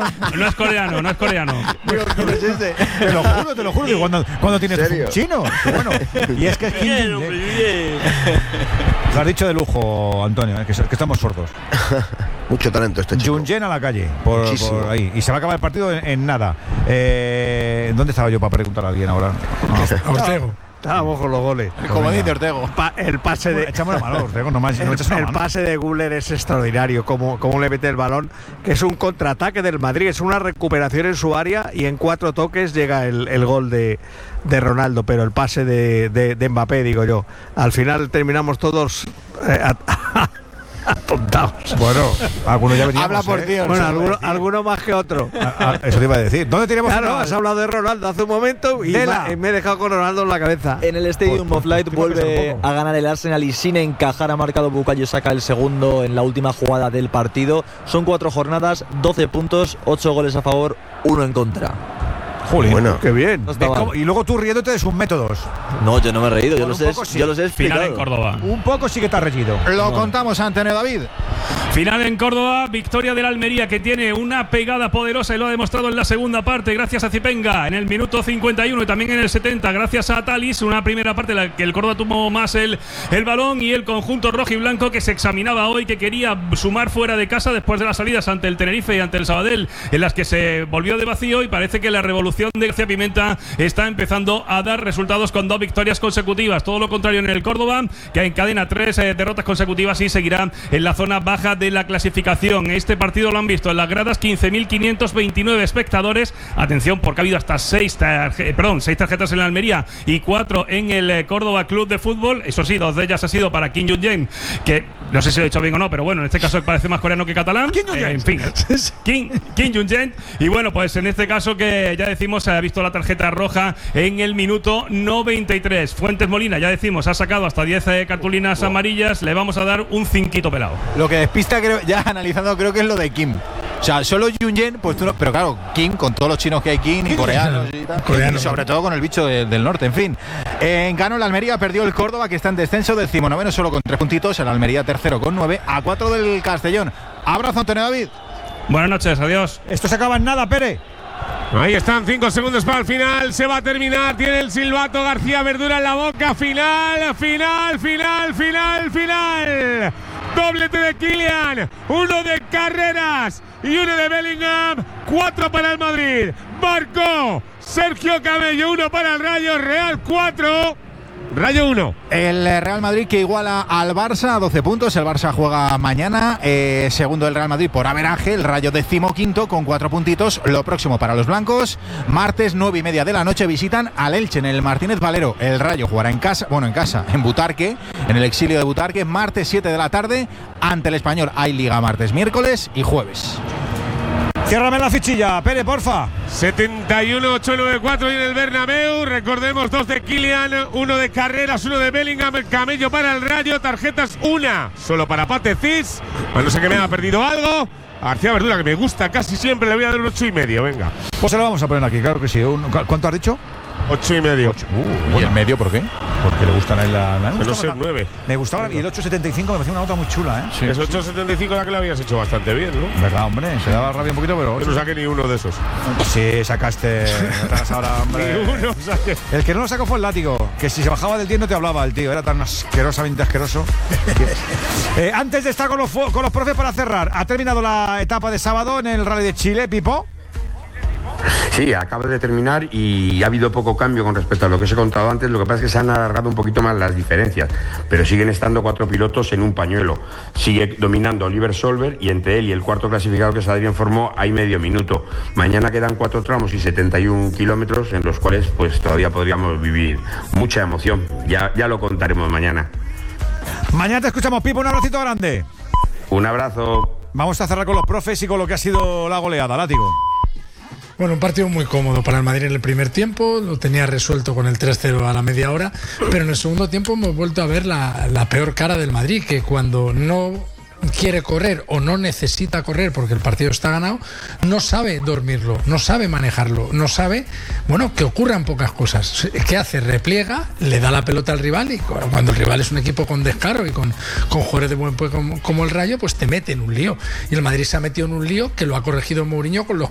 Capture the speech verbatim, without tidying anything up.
no es coreano, no es coreano. ¿Quién es ese? Te lo juro, te lo juro, que cuando, cuando tienes un chino. Bueno, y es que es Kim Jong-un. Lo has dicho de lujo, Antonio, ¿eh? que, que estamos sordos. Mucho talento este chico. Jun-jen a la calle, por, por ahí. Y se va a acabar el partido en, en nada. Eh, ¿Dónde estaba yo para preguntar a alguien ahora? No. Ortego. Estábamos con los goles. Como dice Ortego. Pa, el pase de. Bueno, echamos la mano, Ortego, no más. No el, el pase de Güler es extraordinario. Como, como le mete el balón, que es un contraataque del Madrid, es una recuperación en su área y en cuatro toques llega el, el gol de, de Ronaldo. Pero el pase de, de, de Mbappé, digo yo. Al final terminamos todos. Eh, a, a, apuntados. Bueno, algunos ya veníamos. Habla por ¿eh? Dios. Bueno, alguno, alguno más que otro. A, a, eso te iba a decir. ¿Dónde tenemos? Claro, has hablado de Ronaldo hace un momento y me, me he dejado con Ronaldo en la cabeza. En el Stadium pues, of Light pues, vuelve a ganar el Arsenal y sin encajar ha marcado Bukayo Saka el segundo en la última jugada del partido. Son cuatro jornadas, doce puntos, ocho goles a favor, uno en contra. Juli, bueno, qué bien. No y luego tú riéndote de sus métodos. No, yo no me he reído, yo, Bueno, los, he, sí. yo los he explicado. Final en Córdoba. Un poco sí que te has reído. Lo no. contamos, Antonio David. Final en Córdoba, victoria del Almería, que tiene una pegada poderosa y lo ha demostrado en la segunda parte gracias a Zipenga en el minuto cincuenta y uno y también en el setenta gracias a Talis. Una primera parte en la que el Córdoba tuvo más el, el balón y el conjunto rojo y blanco que se examinaba hoy, que quería sumar fuera de casa después de las salidas ante el Tenerife y ante el Sabadell, en las que se volvió de vacío, y parece que la revolución de García Pimenta está empezando a dar resultados con dos victorias consecutivas. Todo lo contrario en el Córdoba, que encadena tres eh, derrotas consecutivas y seguirá en la zona baja de la clasificación. Este partido lo han visto en las gradas quince mil quinientos veintinueve espectadores. Atención, porque ha habido hasta seis, tarje, perdón, seis tarjetas en la Almería y cuatro en el eh, Córdoba Club de Fútbol. Eso sí, dos de ellas ha sido para Kim Jong-un, que no sé si lo he dicho bien o no, pero bueno, en este caso parece más coreano que catalán. Eh, en fin, Kim, Kim Jong-un. Y bueno, pues en este caso, que ya decimos, se ha visto la tarjeta roja en el minuto noventa y tres. Fuentes Molina, ya decimos, ha sacado hasta diez eh, cartulinas wow. amarillas. Le vamos a dar un cinquito pelado. Lo que despista, creo, ya analizando, creo que es lo de Kim. O sea, solo Jun-jen, pues tú no, pero claro, Kim, con todos los chinos que hay, Kim y coreanos y tal. Coreano. Y sobre todo con el bicho de, del norte, en fin. Eh, ganó la Almería, perdió el Córdoba, que está en descenso, decimonoveno solo con tres puntitos. El Almería tercero con nueve, a cuatro del Castellón. Abrazo, Antonio David. Buenas noches, adiós. Esto se acaba en nada, Pere. Ahí están, cinco segundos para el final. Se va a terminar. Tiene el silbato García Verdura en la boca. Final, final, final, final, final. Doblete de Kylian. Uno de Carreras y uno de Bellingham. Cuatro para el Madrid. Marcó Sergio Camello. Uno para el Rayo. Real cuatro. Rayo uno. El Real Madrid, que iguala al Barça a doce puntos. El Barça juega mañana. Eh, segundo el Real Madrid por averaje. El Rayo decimoquinto con cuatro puntitos. Lo próximo para los blancos. Martes nueve y media de la noche visitan al Elche en el Martínez Valero. El Rayo jugará en casa, bueno, en casa, en Butarque, en el exilio de Butarque. Martes siete de la tarde ante el Español. Hay liga martes, miércoles y jueves. Ciérrame la fichilla, Pere, porfa. setenta y uno, ocho noventa y cuatro y en el Bernabéu. Recordemos, dos de Kylian, uno de Carreras, uno de Bellingham. El Camello para el Rayo. Tarjetas una solo para Pate Cis. A no ser que me haya perdido algo. García Verdura, que me gusta casi siempre, le voy a dar un ocho y medio. Venga. Pues se lo vamos a poner aquí, claro que sí. Un, ¿Cuánto has dicho? Ocho y medio. Ocho. Uh, ¿Y el medio por qué? Porque le gustan a la. la no sé, nueve. Me gustaba. Y el ocho setenta y cinco me parecía una nota muy chula, ¿eh? Sí. Es ocho setenta y cinco la que le habías hecho bastante bien, ¿no? Verdad, hombre. Se daba rabia un poquito, pero. Yo no saqué ni uno de esos. Sí, sacaste. ahora, hombre. Ni uno saqué. El que no lo sacó fue el látigo. Que si se bajaba del tío no te hablaba el tío. Era tan asquerosamente asqueroso. eh, antes de estar con los, con los profes para cerrar, ha terminado la etapa de sábado en el Rally de Chile, Pipo. Sí, acaba de terminar y ha habido poco cambio con respecto a lo que os he contado antes. Lo que pasa es que se han alargado un poquito más las diferencias, pero siguen estando cuatro pilotos en un pañuelo. Sigue dominando Oliver Solberg y entre él y el cuarto clasificado, que es Adrián Formó, hay medio minuto. Mañana quedan cuatro tramos y setenta y un kilómetros en los cuales pues todavía podríamos vivir mucha emoción. Ya, ya lo contaremos mañana. Mañana te escuchamos, Pipo. Un abracito grande. Un abrazo. Vamos a cerrar con los profes y con lo que ha sido la goleada, látigo. Bueno, un partido muy cómodo para el Madrid en el primer tiempo, lo tenía resuelto con el tres cero a la media hora, pero en el segundo tiempo hemos vuelto a ver la, la peor cara del Madrid, que cuando no quiere correr o no necesita correr porque el partido está ganado, no sabe dormirlo, no sabe manejarlo, no sabe, bueno, que ocurran pocas cosas. ¿Qué hace? Repliega, le da la pelota al rival y cuando el rival es un equipo con descaro y con, con jugadores de buen juego como, como el Rayo, pues te mete en un lío. Y el Madrid se ha metido en un lío que lo ha corregido Mourinho con los